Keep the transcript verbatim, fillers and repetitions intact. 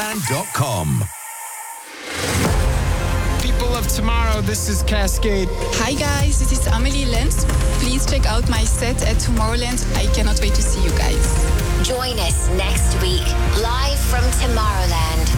tomorrowland dot com. People of tomorrow, this is Cascade. Hi guys, this is Amelie Lenz. Please check out my set at Tomorrowland. I cannot wait to see you guys. Join us next week, live from Tomorrowland.